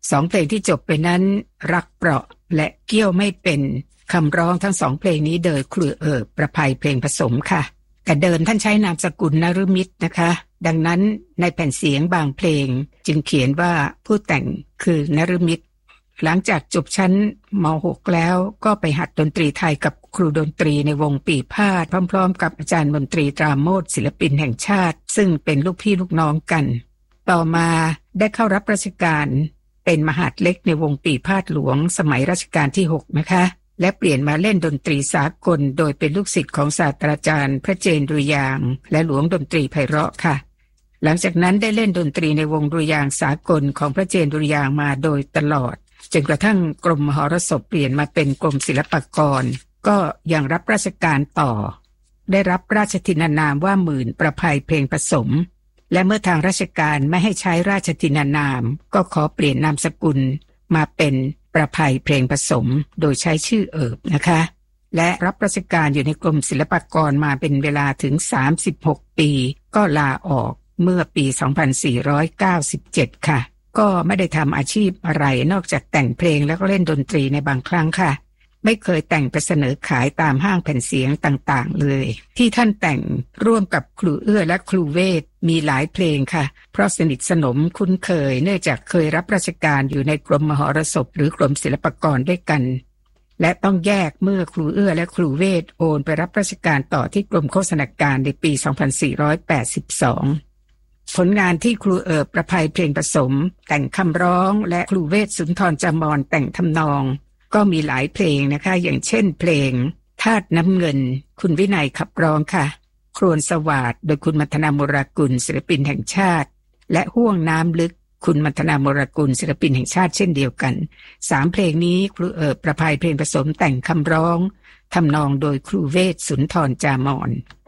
2เพลงที่จบไปนั้นรักเปราะและเกี้ยวไม่เป็นคำร้องทั้ง2เพลงนี้โดยครูประภัยเพลงผสมค่ะแต่เดิมท่านใช้นามสกุลนฤมิตนะคะดังนั้นในแผ่นเสียงบางเพลงจึงเขียนว่าผู้แต่งคือนฤมิตหลังจากจบชั้นม.6 แล้วก็ไปหัดดนตรีไทยกับครูดนตรีในวงปีพาทย์พร้อมๆกับอาจารย์มนตรีตราโมชศิลปินแห่งชาติซึ่งเป็นลูกพี่ลูกน้องกันต่อมาได้เข้ารับราชการเป็นมหาดเล็กในวงปีพาทย์หลวงสมัยรัชกาลที่6นะคะและเปลี่ยนมาเล่นดนตรีสากลโดยเป็นลูกศิษย์ของศาสตราจารย์พระเจนดุริยางค์และหลวงดนตรีไพเราะค่ะหลังจากนั้นได้เล่นดนตรีในวงดุริยางค์สากลของพระเจนดุริยางค์มาโดยตลอดจนกระทั่งกรมมหรสพเปลี่ยนมาเป็นกรมศิลปากรก็ยังรับราชการต่อได้รับราชทินานามว่าหมื่นประภัยเพลงผสมและเมื่อทางราชการไม่ให้ใช้ราชทินานามก็ขอเปลี่ยนนามสกุลมาเป็นประภัยเพลงผสมโดยใช้ชื่อนะคะและรับราชการอยู่ในกรมศิลปากรมาเป็นเวลาถึง36ปีก็ลาออกเมื่อปี2497ค่ะก็ไม่ได้ทำอาชีพอะไรนอกจากแต่งเพลงแล้วก็เล่นดนตรีในบางครั้งค่ะไม่เคยแต่งไปเสนอขายตามห้างแผ่นเสียงต่างๆเลยที่ท่านแต่งร่วมกับครูเอื้อและครูเวทมีหลายเพลงค่ะเพราะสนิทสนมคุ้นเคยเนื่องจากเคยรับราชการอยู่ในกรมมหรสพหรือกรมศิลปากรด้วยกันและต้องแยกเมื่อครูเอื้อและครูเวทโอนไปรับราชการต่อที่กรมโฆษณาการในปี2482ผลงานที่ครูประภัยเพลงผสมแต่งคำร้องและครูเวทสุนทรจามรแต่งทำนองก็มีหลายเพลงนะคะอย่างเช่นเพลงธาตุน้ำเงินคุณวินัยขับร้องค่ะโครนสวาทโดยคุณมัทนาโมรากุลศิลปินแห่งชาติและห้วงน้ำลึกคุณมัทนาโมรากุลศิลปินแห่งชาติเช่นเดียวกัน3เพลงนี้ครูประภัยเพลงผสมแต่งคำร้องทำนองโดยครูเวทสุนทรจามร